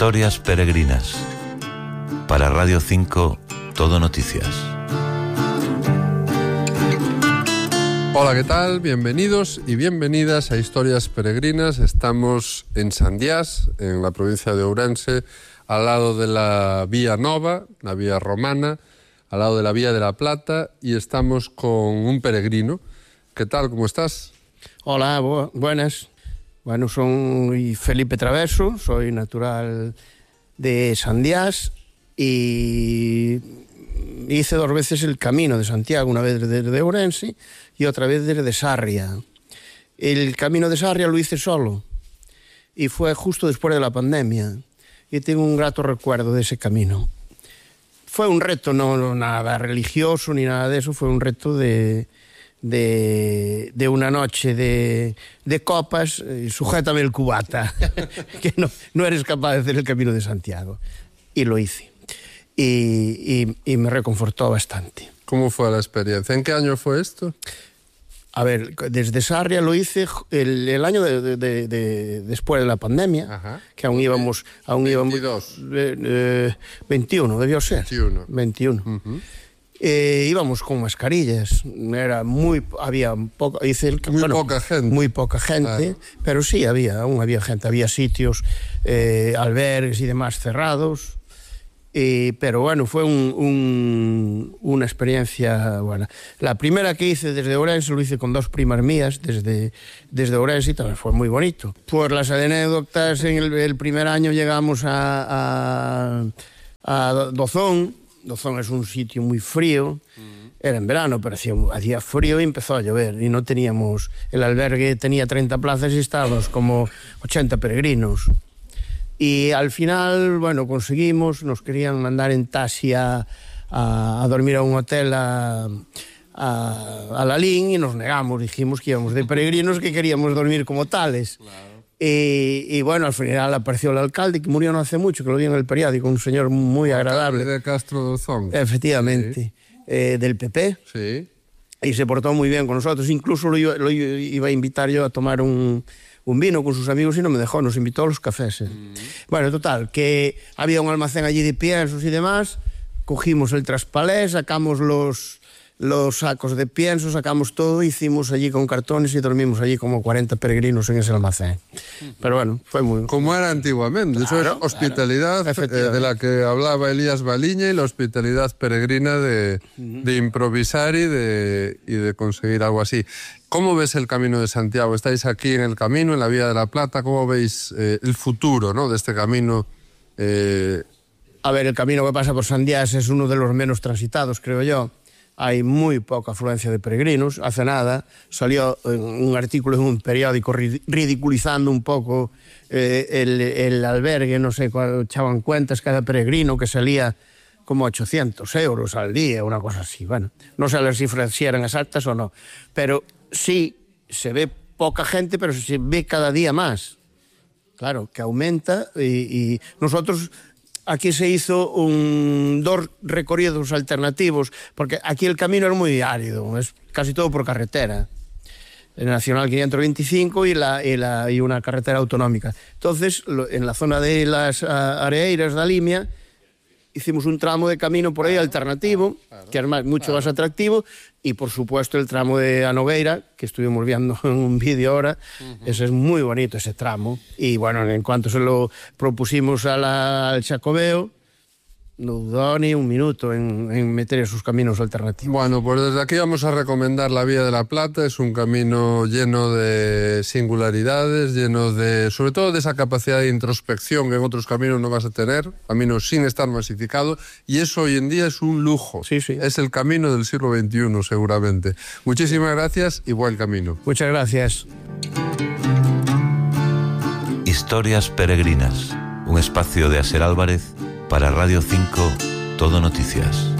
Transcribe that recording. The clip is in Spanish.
Historias peregrinas. Para Radio 5, Todo Noticias. Hola, ¿qué tal? Bienvenidos y bienvenidas a Historias Peregrinas. Estamos en Sandiás, en la provincia de Ourense, al lado de la Vía Nova, la Vía Romana, al lado de la Vía de la Plata, y estamos con un peregrino. ¿Qué tal? ¿Cómo estás? Hola, buenas. Bueno, soy Felipe Traverso, soy natural de Sandiás y hice 2 veces el Camino de Santiago, una vez desde Ourense y otra vez desde Sarria. El Camino de Sarria lo hice solo y fue justo después de la pandemia y tengo un grato recuerdo de ese camino. Fue un reto, no nada religioso ni nada de eso, fue un reto de una noche de copas, sujétame el cubata, que no eres capaz de hacer el Camino de Santiago. Y lo hice. Y me reconfortó bastante. ¿Cómo fue la experiencia? ¿En qué año fue esto? A ver, desde Sarria lo hice el año después de la pandemia. Ajá. Que aún íbamos... 22. 21, debió ser. 21. Uh-huh. Íbamos con mascarillas, había poca gente. Muy poca gente, claro. Pero sí aún había gente, había sitios, albergues y demás cerrados. Pero bueno, fue una experiencia buena. La primera que hice desde Ourense lo hice con 2 primas mías desde Ourense y también fue muy bonito. Por las anécdotas, en el primer año llegamos a Dozón. Dozón es un sitio muy frío, era en verano, pero hacía frío y empezó a llover y no teníamos, el albergue tenía 30 plazas y estábamos como 80 peregrinos. Y al final, bueno, conseguimos, nos querían mandar en taxi a dormir a un hotel a Lalín y nos negamos, dijimos que íbamos de peregrinos, que queríamos dormir como tales. Claro. Y bueno, al final apareció el alcalde, que murió no hace mucho, que lo vi en el periódico, un señor muy agradable. De Castro Dozón. Efectivamente, sí. Del PP. Sí. Y se portó muy bien con nosotros. Incluso lo iba a invitar yo a tomar un vino con sus amigos y no me dejó, nos invitó a los cafés. Bueno, total, que había un almacén allí de piensos y demás, cogimos el traspalé, sacamos los sacos de pienso, sacamos todo, hicimos allí con cartones y dormimos allí como 40 peregrinos en ese almacén. Pero bueno, fue muy... Como era antiguamente, claro, eso es hospitalidad, claro, de la que hablaba Elías Baliña, y la hospitalidad peregrina de improvisar y de conseguir algo así. ¿Cómo ves el Camino de Santiago? Estáis aquí en el camino, en la Vía de la Plata, ¿cómo veis el futuro, ¿no?, de este camino? A ver, el camino que pasa por Sandiás es uno de los menos transitados, creo yo. Hay muy poca afluencia de peregrinos. Hace nada salió un artículo en un periódico ridiculizando un poco el albergue, no sé, echaban cuentas cada peregrino que salía como 800 euros al día, una cosa así. Bueno, no sé las cifras si eran exactas o no, pero sí se ve poca gente, pero se ve cada día más. Claro, que aumenta y nosotros... Aquí se hizo 2 recorridos alternativos, porque aquí el camino es muy árido, es casi todo por carretera. El Nacional 525 y una carretera autonómica. Entonces, en la zona de las Areeiras de Limia, hicimos un tramo de camino por ahí alternativo, que es mucho más atractivo, y por supuesto el tramo de Anogueira, que estuvimos viendo en un vídeo ahora. Ese es muy bonito, ese tramo. Y bueno, en cuanto se lo propusimos al Xacobeo, no dudó ni un minuto en meter esos caminos alternativos. Bueno, pues desde aquí vamos a recomendar la Vía de la Plata. Es un camino lleno de singularidades, lleno de, sobre todo, de esa capacidad de introspección que en otros caminos no vas a tener, caminos sin estar masificado, y eso hoy en día es un lujo. Sí, sí. Es el camino del siglo XXI, seguramente. Muchísimas gracias y buen camino. Muchas gracias. Historias peregrinas, un espacio de Aser Álvarez para Radio 5, Todo Noticias.